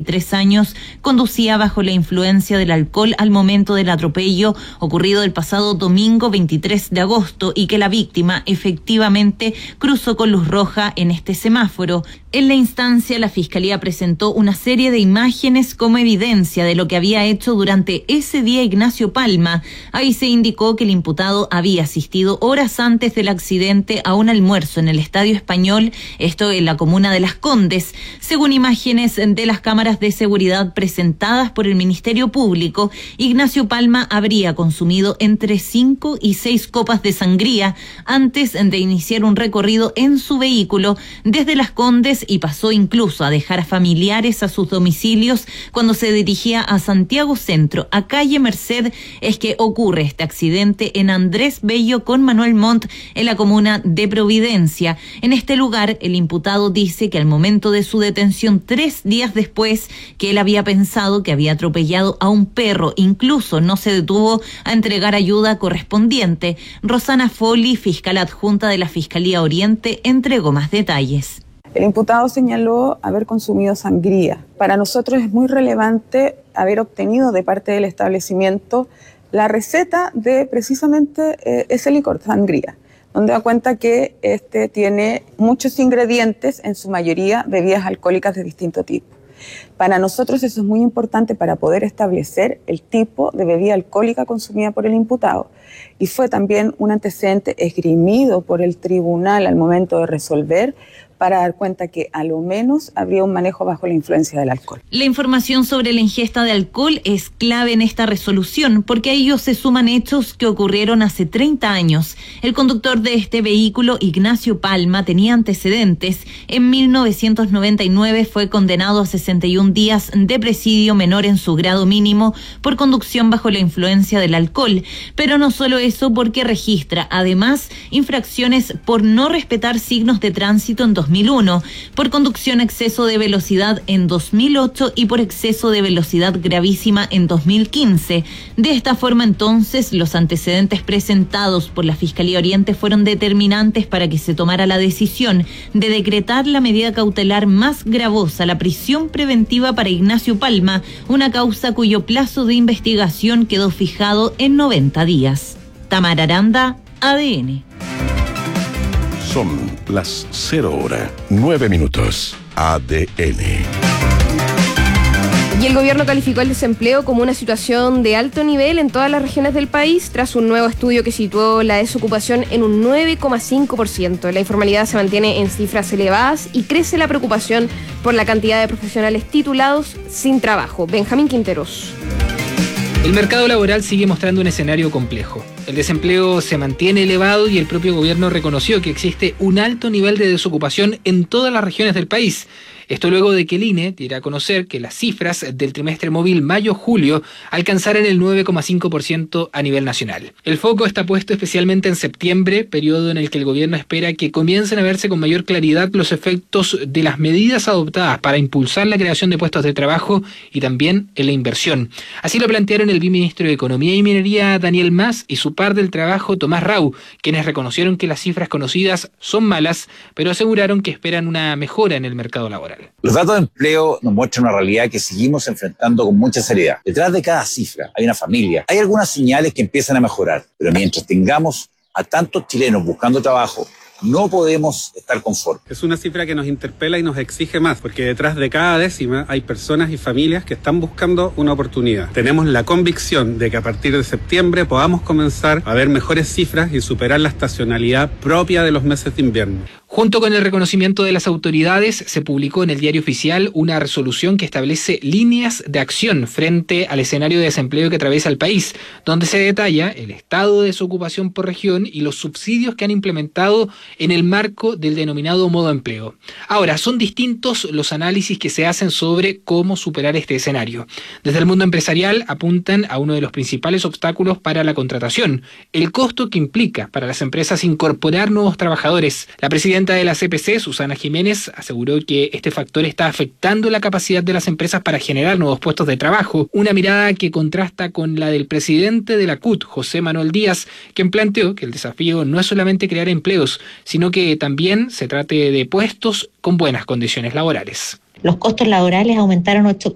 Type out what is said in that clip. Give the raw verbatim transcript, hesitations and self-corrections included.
veintitrés años, conducía bajo la influencia del alcohol al momento del atropello ocurrido el pasado domingo veintitrés de agosto y que la víctima efectivamente cruzó con luz roja en este semáforo. En la instancia, la Fiscalía presentó una serie de imágenes como evidencia de lo que había hecho durante ese día Ignacio Palma. Ahí se indicó que el imputado había asistido horas antes del accidente a un almuerzo en el Estadio Español, esto en la comuna de Las Condes. Según imágenes de las cámaras de seguridad presentadas por el Ministerio Público, Ignacio Palma habría consumido entre cinco y seis copas de sangría antes de iniciar un recorrido en su vehículo desde Las Condes y pasó incluso a dejar a familiares a sus domicilios cuando se dirigía a Santiago Centro, a calle Merced. Es que ocurre este accidente en Andrés Bello con Manuel Montt en la comuna de Providencia. En este lugar, el imputado dice que al momento de su detención, tres días después, que él había pensado que había atropellado a un perro, incluso no se detuvo a entregar ayuda correspondiente. Rosana Folli, fiscal adjunta de la Fiscalía Oriente, entregó más detalles. El imputado señaló haber consumido sangría. Para nosotros es muy relevante haber obtenido de parte del establecimiento la receta de precisamente eh, ese licor, sangría, donde da cuenta que este tiene muchos ingredientes, en su mayoría bebidas alcohólicas de distinto tipo. Para nosotros eso es muy importante para poder establecer el tipo de bebida alcohólica consumida por el imputado, y fue también un antecedente esgrimido por el tribunal al momento de resolver para dar cuenta que a lo menos habría un manejo bajo la influencia del alcohol. La información sobre la ingesta de alcohol es clave en esta resolución porque a ello se suman hechos que ocurrieron hace treinta años. El conductor de este vehículo, Ignacio Palma, tenía antecedentes. En mil novecientos noventa y nueve fue condenado a sesenta y un días de presidio menor en su grado mínimo por conducción bajo la influencia del alcohol. Pero no solo eso, porque registra además infracciones por no respetar signos de tránsito en dos mil uno, por conducción a exceso de velocidad en dos mil ocho y por exceso de velocidad gravísima en dos mil quince. De esta forma, entonces, los antecedentes presentados por la Fiscalía Oriente fueron determinantes para que se tomara la decisión de decretar la medida cautelar más gravosa, la prisión preventiva para Ignacio Palma, una causa cuyo plazo de investigación quedó fijado en noventa días. Tamara Aranda, A D N. Son las cero hora, nueve minutos. A D N. Y el gobierno calificó el desempleo como una situación de alto nivel en todas las regiones del país, tras un nuevo estudio que situó la desocupación en un nueve coma cinco por ciento. La informalidad se mantiene en cifras elevadas y crece la preocupación por la cantidad de profesionales titulados sin trabajo. Benjamín Quinteros. El mercado laboral sigue mostrando un escenario complejo. El desempleo se mantiene elevado y el propio gobierno reconoció que existe un alto nivel de desocupación en todas las regiones del país. Esto luego de que el I N E diera a conocer que las cifras del trimestre móvil mayo-julio alcanzaran el nueve coma cinco por ciento a nivel nacional. El foco está puesto especialmente en septiembre, periodo en el que el gobierno espera que comiencen a verse con mayor claridad los efectos de las medidas adoptadas para impulsar la creación de puestos de trabajo y también en la inversión. Así lo plantearon el viceministro de Economía y Minería, Daniel Mas, y su par del trabajo, Tomás Rau, quienes reconocieron que las cifras conocidas son malas, pero aseguraron que esperan una mejora en el mercado laboral. Los datos de empleo nos muestran una realidad que seguimos enfrentando con mucha seriedad. Detrás de cada cifra hay una familia. Hay algunas señales que empiezan a mejorar, pero mientras tengamos a tantos chilenos buscando trabajo, no podemos estar conformes. Es una cifra que nos interpela y nos exige más, porque detrás de cada décima hay personas y familias que están buscando una oportunidad. Tenemos la convicción de que a partir de septiembre podamos comenzar a ver mejores cifras y superar la estacionalidad propia de los meses de invierno. Junto con el reconocimiento de las autoridades, se publicó en el Diario Oficial una resolución que establece líneas de acción frente al escenario de desempleo que atraviesa el país, donde se detalla el estado de desocupación por región y los subsidios que han implementado en el marco del denominado modo empleo. Ahora, son distintos los análisis que se hacen sobre cómo superar este escenario. Desde el mundo empresarial apuntan a uno de los principales obstáculos para la contratación, el costo que implica para las empresas incorporar nuevos trabajadores. La presidenta de la C P C, Susana Jiménez, aseguró que este factor está afectando la capacidad de las empresas para generar nuevos puestos de trabajo, una mirada que contrasta con la del presidente de la C U T, José Manuel Díaz, quien planteó que el desafío no es solamente crear empleos, sino que también se trate de puestos con buenas condiciones laborales. Los costos laborales aumentaron